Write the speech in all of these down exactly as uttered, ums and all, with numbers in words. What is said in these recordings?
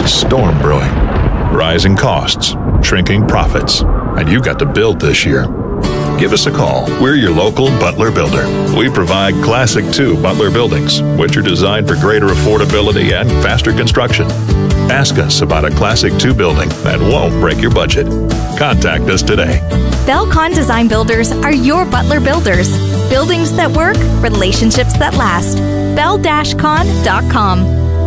storm brewing. Rising costs, shrinking profits, and you got to build this year. Give us a call. We're your local Butler Builder. We provide Classic two Butler buildings, which are designed for greater affordability and faster construction. Ask us about a Classic two building that won't break your budget. Contact us today. Belcon Design Builders are your Butler builders. Buildings that work, relationships that last. bell dash con dot com.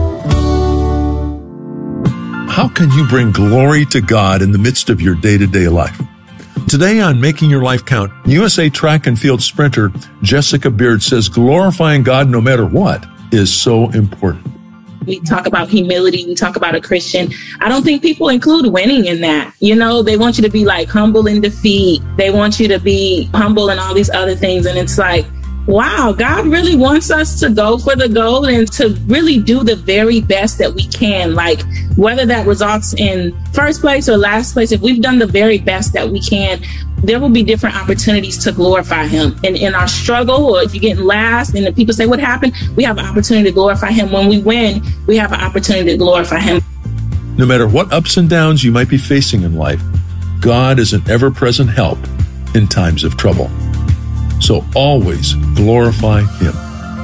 How can you bring glory to God in the midst of your day-to-day life? Today on Making Your Life Count, U S A track and field sprinter Jessica Beard says glorifying God no matter what is so important. We talk about humility. We talk about a Christian. I don't think people include winning in that. You know, they want you to be like humble in defeat. They want you to be humble in all these other things. And it's like, wow, God really wants us to go for the gold and to really do the very best that we can. Like whether that results in first place or last place, if we've done the very best that we can, there will be different opportunities to glorify him. And in our struggle, or if you're getting last and the people say, what happened? We have an opportunity to glorify him. When we win, we have an opportunity to glorify him. No matter what ups and downs you might be facing in life, God is an ever-present help in times of trouble. So always glorify him.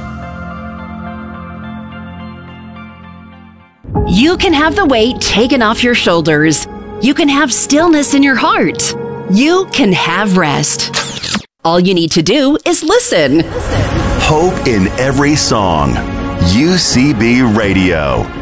You can have the weight taken off your shoulders. You can have stillness in your heart. You can have rest. All you need to do is listen. Hope in every song. U C B Radio.